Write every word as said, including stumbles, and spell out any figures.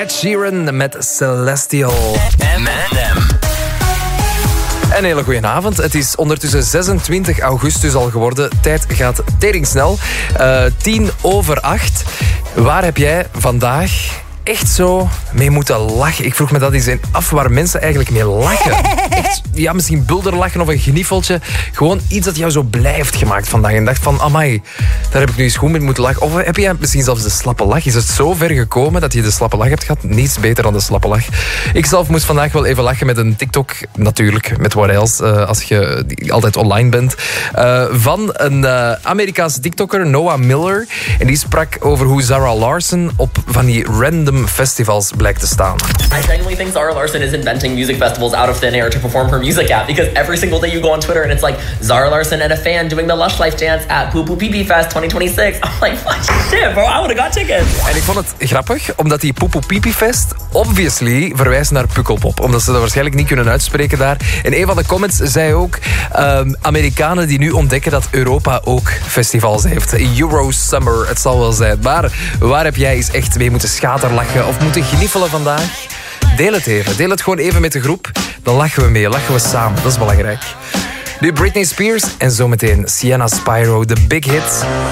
Ed Sheeran met Celestial. M and M. Een hele goede avond. Het is ondertussen zesentwintig augustus al geworden. Tijd gaat tering-snel. Uh, tien over acht. Waar heb jij vandaag echt zo mee moeten lachen? Ik vroeg me dat eens af waar mensen eigenlijk mee lachen. Echt, ja, misschien bulderlachen of een gniffeltje. Gewoon iets dat jou zo blij heeft gemaakt vandaag. En dacht van, amai, daar heb ik nu eens goed mee moeten lachen. Of heb jij misschien zelfs de slappe lach? Is het zo ver gekomen dat je de slappe lach hebt gehad? Niets beter dan de slappe lach. Ik zelf moest vandaag wel even lachen met een TikTok. Natuurlijk, met what else, uh, als je altijd online bent. Uh, van een uh, Amerikaanse TikToker, Noah Miller. En die sprak over hoe Zara Larsson op van die random festivals blijkt te staan. I genuinely think Zara Larsson is inventing music festivals out of thin air to perform her music at, because every single day you go on Twitter and it's like Zara Larsson and a fan doing the Lush Life dance at Poo Poo Pee Pee Fest twenty twenty-six. I'm like, fuck shit, bro, I would have got tickets. En ik vond het grappig, omdat die Poo Poo Pee Pee Fest obviously verwijst naar Pukkelpop, omdat ze dat waarschijnlijk niet kunnen uitspreken daar. En een van de comments zei ook, um, Amerikanen die nu ontdekken dat Europa ook festivals heeft. Euro Summer, het zal wel zijn. Maar waar heb jij eens echt mee moeten schaterlachen of moeten gniffelen vandaag? Deel het even. Deel het gewoon even met de groep. Dan lachen we mee, lachen we samen. Dat is belangrijk. Nu Britney Spears en zometeen Sienna Spyro, de big hit.